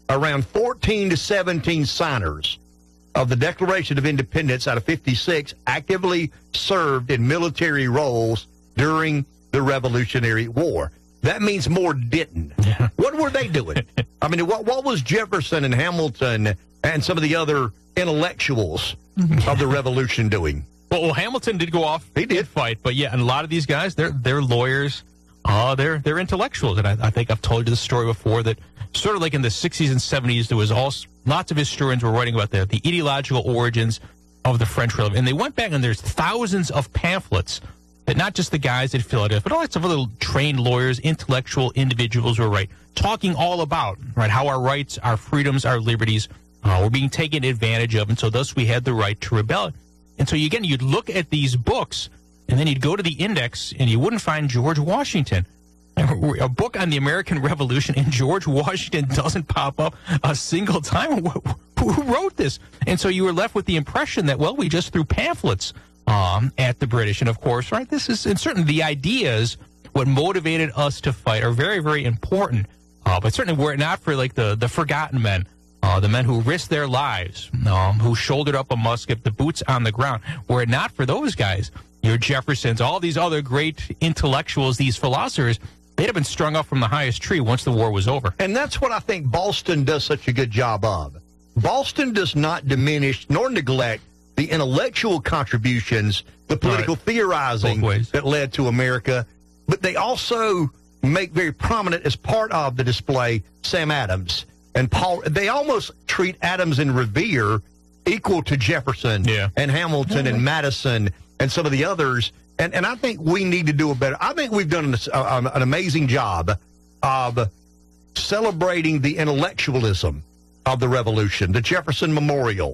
around 14 to 17 signers of the Declaration of Independence out of 56 actively served in military roles during the Revolutionary War. That means more didn't. Yeah. What were they doing? I mean, what was Jefferson and Hamilton and some of the other intellectuals of the Revolution doing? Well, Hamilton did go off. He did fight, but yeah, and a lot of these guys, they're lawyers. They're intellectuals, and I think I've told you the story before that sort of like in the 60s and 70s, there was lots of historians were writing about the ideological origins of the French Revolution, and they went back and there's thousands of pamphlets that not just the guys at Philadelphia, but lots of other trained lawyers, intellectual individuals were talking all about how our rights, our freedoms, our liberties were being taken advantage of, and so thus we had the right to rebel. And so you'd look at these books, and then you'd go to the index, and you wouldn't find George Washington. A book on the American Revolution, and George Washington doesn't pop up a single time. Who wrote this? And so you were left with the impression that, well, we just threw pamphlets at the British. And, of course, this is, and certainly the ideas, what motivated us to fight, are very, very important. But certainly were it not for, the forgotten men, the men who risked their lives, who shouldered up a musket, the boots on the ground, were it not for those guys, your Jeffersons, all these other great intellectuals, these philosophers, they'd have been strung up from the highest tree once the war was over. And that's what I think Boston does such a good job of. Boston does not diminish nor neglect the intellectual contributions, the political theorizing that led to America, but they also make very prominent as part of the display Sam Adams and Paul. They almost treat Adams and Revere equal to Jefferson and Hamilton and Madison and some of the others. And I think we need to do a better. I think we've done an amazing job of celebrating the intellectualism of the Revolution, the Jefferson Memorial,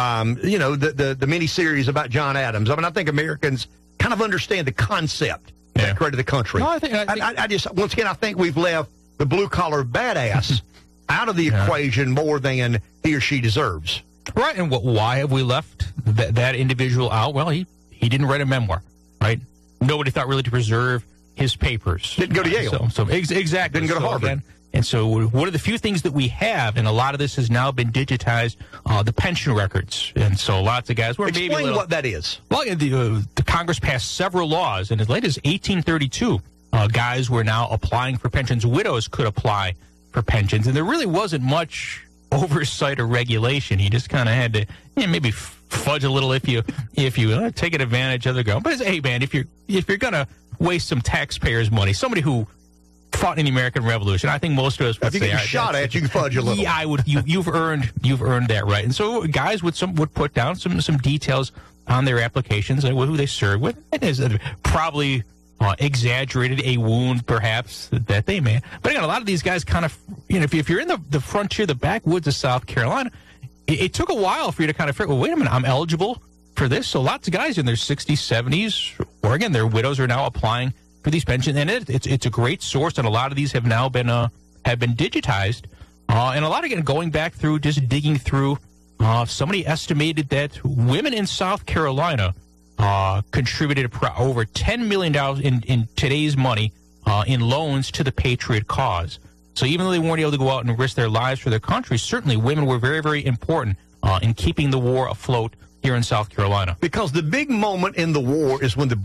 the miniseries about John Adams. I mean, I think Americans kind of understand the concept that created the country. No, I just, once again, I think we've left the blue-collar badass out of the equation more than he or she deserves. Right, and why have we left that individual out? Well, he didn't write a memoir. Right? Nobody thought really to preserve his papers. Didn't go to Yale. Exactly. Didn't go to Harvard. And so one of the few things that we have, and a lot of this has now been digitized, the pension records. And so lots of guys were Explain what that is. Well, the Congress passed several laws, and as late as 1832, guys were now applying for pensions. Widows could apply for pensions, and there really wasn't much oversight or regulation. You just kind of had to maybe fudge a little if you take advantage of the government. But hey, man, if you're gonna waste some taxpayers' money, somebody who fought in the American Revolution, I think most of us would say, if you get shot at, you can fudge a little. Yeah, I would. You've earned that right. And so guys would put down some details on their applications and who they served with. It is probably exaggerated a wound, perhaps, that they may. But again, a lot of these guys kind of, if you're in the frontier, the backwoods of South Carolina, it took a while for you to kind of figure, well, wait a minute, I'm eligible for this. So lots of guys in their 60s, 70s, or again, their widows are now applying for these pensions, and it's a great source, and a lot of these have now been digitized, and a lot, again, going back through, just digging through. Somebody estimated that women in South Carolina contributed over $10 million in today's money in loans to the Patriot cause. So even though they weren't able to go out and risk their lives for their country, certainly women were very, very important in keeping the war afloat here in South Carolina. Because the big moment in the war is when the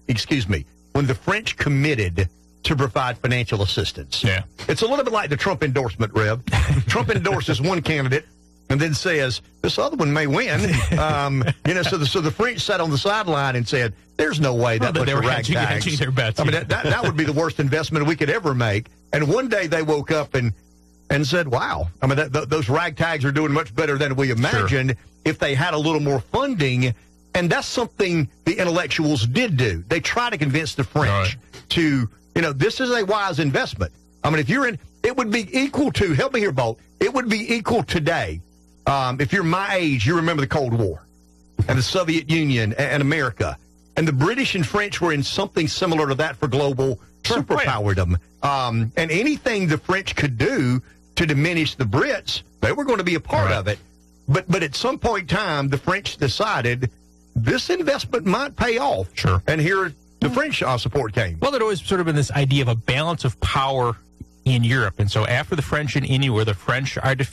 French committed to provide financial assistance. Yeah. It's a little bit like the Trump endorsement, Rev. Trump endorses one candidate and then says, this other one may win. So the French sat on the sideline and said, there's no way that much of ragtags. Their bets. I mean, that would be the worst investment we could ever make. And one day they woke up and said, wow, I mean, those ragtags are doing much better than we imagined if they had a little more funding. And that's something the intellectuals did do. They try to convince the French to, this is a wise investment. I mean, it would be equal to, help me here, Bolt, it would be equal today. If you're my age, you remember the Cold War and the Soviet Union and America. And the British and French were in something similar to that for global superpowerdom. And anything the French could do to diminish the Brits, they were going to be a part of it. But at some point in time, the French decided this investment might pay off. Sure. And here the French support came. Well, there'd always sort of been this idea of a balance of power in Europe. And so after the French in India, where the French are